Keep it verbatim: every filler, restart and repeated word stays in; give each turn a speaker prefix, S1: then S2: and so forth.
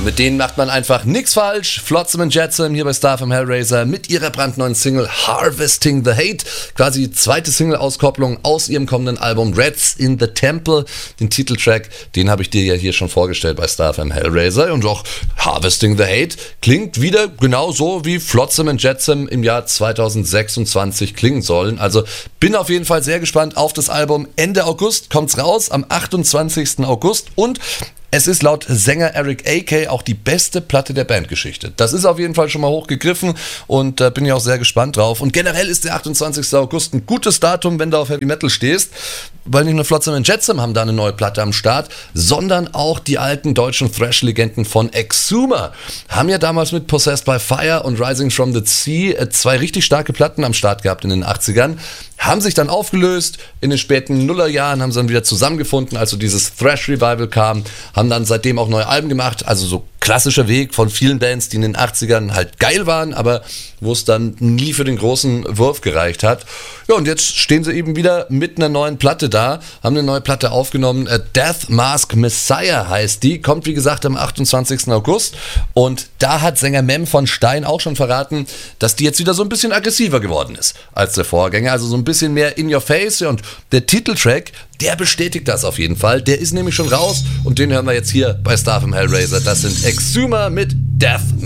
S1: Mit denen macht man einfach nichts falsch. Flotsam and Jetsam hier bei Star F M Hellraiser mit ihrer brandneuen Single Harvesting the Hate. Quasi die zweite Single-Auskopplung aus ihrem kommenden Album Rats in the Temple. Den Titeltrack, den habe ich dir ja hier schon vorgestellt bei Star F M Hellraiser. Und auch Harvesting the Hate klingt wieder genau so, wie Flotsam and Jetsam im Jahr zweitausendsechsundzwanzig klingen sollen. Also bin auf jeden Fall sehr gespannt auf das Album. Ende August kommt's raus, am achtundzwanzigsten August. Und es ist laut Sänger Eric A K auch die beste Platte der Bandgeschichte. Das ist auf jeden Fall schon mal hochgegriffen und da äh, bin ich auch sehr gespannt drauf. Und generell ist der achtundzwanzigsten August ein gutes Datum, wenn du auf Heavy Metal stehst, weil nicht nur Flotsam and Jetsam haben da eine neue Platte am Start, sondern auch die alten deutschen Thrash-Legenden von Exhumer haben ja damals mit Possessed by Fire und Rising from the Sea äh, zwei richtig starke Platten am Start gehabt in den achtzigern. Haben sich dann aufgelöst, in den späten Nullerjahren haben sie dann wieder zusammengefunden, als so dieses Thrash-Revival kam, haben dann seitdem auch neue Alben gemacht, also so klassischer Weg von vielen Bands, die in den achtzigern halt geil waren, aber wo es dann nie für den großen Wurf gereicht hat. Ja, und jetzt stehen sie eben wieder mit einer neuen Platte da, haben eine neue Platte aufgenommen, Death Mask Messiah heißt die, kommt wie gesagt am achtundzwanzigsten August und da hat Sänger Mem von Stein auch schon verraten, dass die jetzt wieder so ein bisschen aggressiver geworden ist als der Vorgänger, also so ein bisschen mehr in your face und der Titeltrack, der bestätigt das auf jeden Fall, der ist nämlich schon raus und den hören wir jetzt hier bei Star F M Hellraiser, das sind Exhumer mit Death